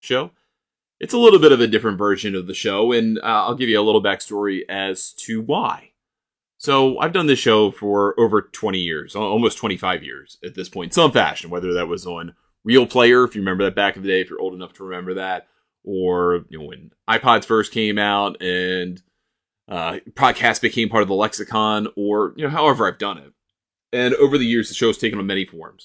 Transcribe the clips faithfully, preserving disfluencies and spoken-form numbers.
show. It's a little bit of a different version of the show, and uh, I'll give you a little backstory as to why. So I've done this show for over twenty years, almost twenty-five years at this point, some fashion, whether that was on Real Player, if you remember that back in the day, if you're old enough to remember that, or you know when iPods first came out and uh, podcast became part of the lexicon, or you know however I've done it. And over the years, the show's taken on many forms.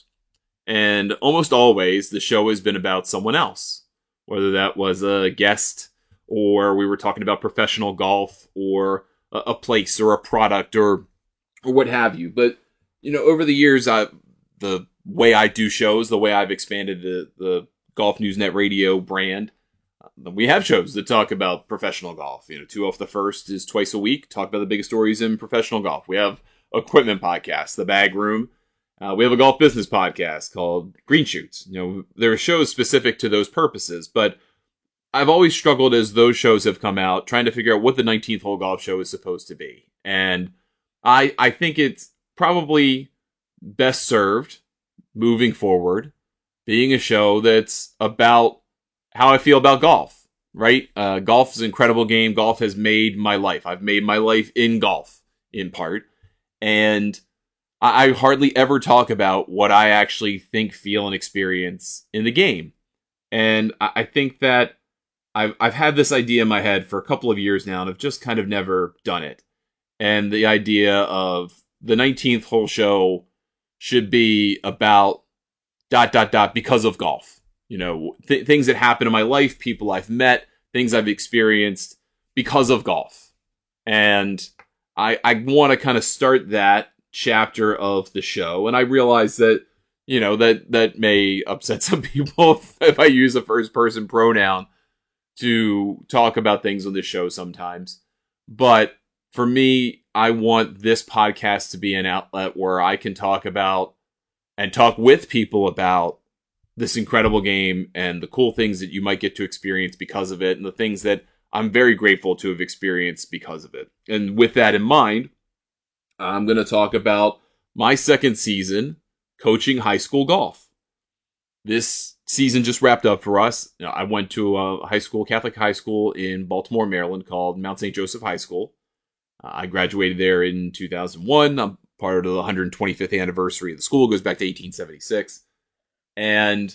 And almost always, the show has been about someone else. Whether that was a guest, or we were talking about professional golf, or a, a place, or a product, or or what have you. But, you know, over the years, I, the way I do shows, the way I've expanded the, the Golf News Net Radio brand, uh, we have shows that talk about professional golf. You know, Two Off the First is twice a week, talk about the biggest stories in professional golf. We have equipment podcasts, The Bag Room. Uh, we have a golf business podcast called Green Shoots. You know, there are shows specific to those purposes, but I've always struggled as those shows have come out, trying to figure out what the nineteenth hole golf show is supposed to be. And I, I think it's probably best served moving forward being a show that's about how I feel about golf, right? Uh, golf is an incredible game. Golf has made my life. I've made my life in golf in part. And I hardly ever talk about what I actually think, feel, and experience in the game. And I think that I've I've had this idea in my head for a couple of years now, and I've just kind of never done it. And the idea of the nineteenth hole show should be about dot, dot, dot, because of golf. You know, th- things that happen in my life, people I've met, things I've experienced because of golf. And I, I want to kind of start that chapter of the show, and I realize that you know that that may upset some people if, if I use a first person pronoun to talk about things on this show sometimes, but for me, I want this podcast to be an outlet where I can talk about and talk with people about this incredible game and the cool things that you might get to experience because of it, and the things that I'm very grateful to have experienced because of it. And with that in mind, I'm going to talk about my second season coaching high school golf. This season just wrapped up for us. You know, I went to a high school, Catholic high school in Baltimore, Maryland called Mount Saint Joseph High School. Uh, I graduated there in two thousand one. I'm part of the one hundred twenty-fifth anniversary of the school. It goes back to eighteen seventy-six. And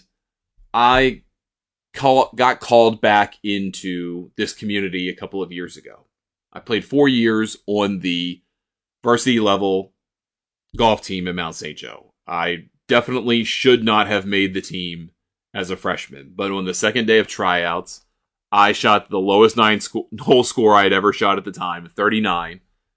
I call, got called back into this community a couple of years ago. I played four years on the varsity level golf team at Mount Saint Joe. I definitely should not have made the team as a freshman, but on the second day of tryouts, I shot the lowest nine sco- hole score I had ever shot at the time, thirty-nine,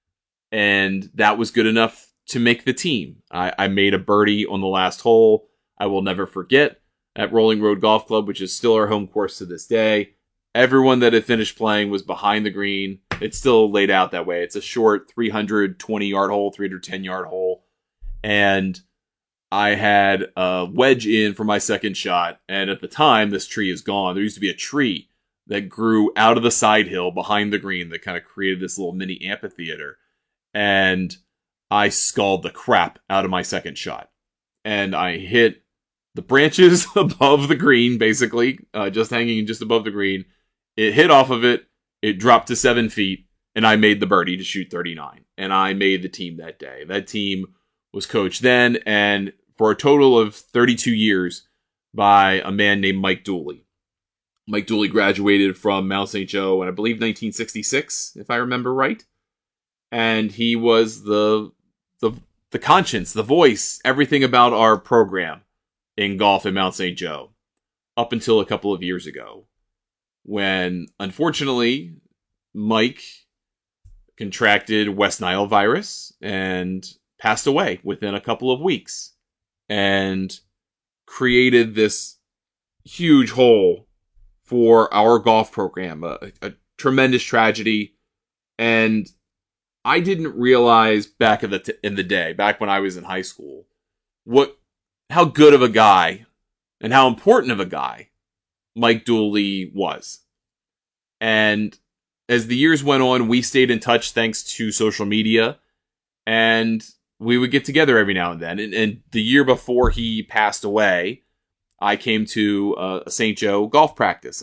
and that was good enough to make the team. I, I made a birdie on the last hole. I will never forget at Rolling Road Golf Club, which is still our home course to this day. Everyone that had finished playing was behind the green. It's still laid out that way. It's a short three hundred twenty yard hole, three hundred ten yard hole. And I had a wedge in for my second shot. And at the time, this tree is gone. There used to be a tree that grew out of the side hill behind the green that kind of created this little mini amphitheater. And I sculled the crap out of my second shot. And I hit the branches above the green, basically, uh, just hanging just above the green. It hit off of it, it dropped to seven feet, and I made the birdie to shoot thirty-nine. And I made the team that day. That team was coached then, and for a total of thirty-two years, by a man named Mike Dooley. Mike Dooley graduated from Mount Saint Joe in, I believe, nineteen sixty-six, if I remember right. And he was the, the, the conscience, the voice, everything about our program in golf at Mount Saint Joe, up until a couple of years ago, when, unfortunately, Mike contracted West Nile virus and passed away within a couple of weeks, and created this huge hole for our golf program, a, a tremendous tragedy. And I didn't realize back in the t- in the day, back when I was in high school, what how good of a guy and how important of a guy Mike Dooley was. And as the years went on, we stayed in touch thanks to social media, and we would get together every now and then. And, and the year before he passed away, I came to uh, a Saint Joe golf practice.